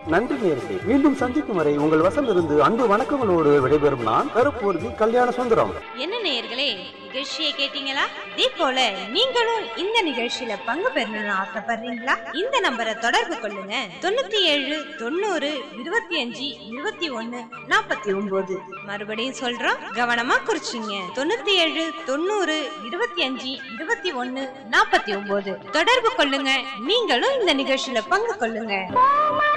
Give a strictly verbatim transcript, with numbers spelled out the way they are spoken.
நன்றி நேயர்களே. மீண்டும் சந்திக்கும் வரை உங்கள் வசமிருந்து அன்பு வணக்கங்களோடு விடைபெறும் நான் கருப்பூர்தி கல்யாண சுந்தரம். என்ன நேயர்களே, நிகழ்ச்சியை கேட்டீங்களா? இதே போல நீங்களும் இந்த நிகழ்ச்சியில பங்கு பெறணும்னு ஆசைப்படுறீங்களா? இந்த நம்பரை தொடர்பு கொள்ளுங்க. தொண்ணூத்தி ஏழு தொண்ணூறு இருபத்தி அஞ்சு இருபத்தி ஒன்னு நாற்பத்தி ஒன்பது. மறுபடியும் சொல்றோம், கவனமா குறிச்சிங்க. தொண்ணூத்தி ஏழு தொண்ணூறு இருபத்தி அஞ்சு இருபத்தி ஒன்னு நாற்பத்தி ஒன்பது. தொடர்பு கொள்ளுங்க. நீங்களும் இந்த நிகழ்ச்சியில பங்கு கொள்ளுங்க.